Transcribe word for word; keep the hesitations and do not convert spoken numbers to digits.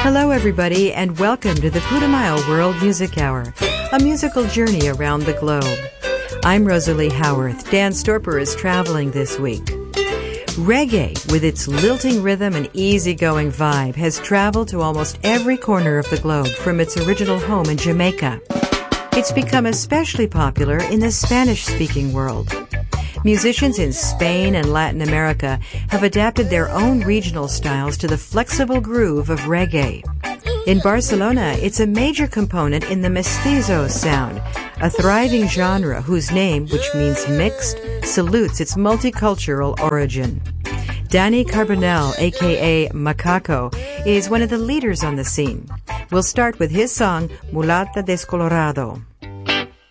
Hello, everybody, and welcome to the Putumayo World Music Hour, a musical journey around the globe. I'm Rosalie Howarth. Dan Storper is traveling this week. Reggae, with its lilting rhythm and easygoing vibe, has traveled to almost every corner of the globe from its original home in Jamaica. It's become especially popular in the Spanish-speaking world. Musicians in Spain and Latin America have adapted their own regional styles to the flexible groove of reggae. In Barcelona, it's a major component in the mestizo sound, a thriving genre whose name, which means mixed, salutes its multicultural origin. Danny Carbonell, aka Macaco, is one of the leaders on the scene. We'll start with his song, Mulata Descolorado.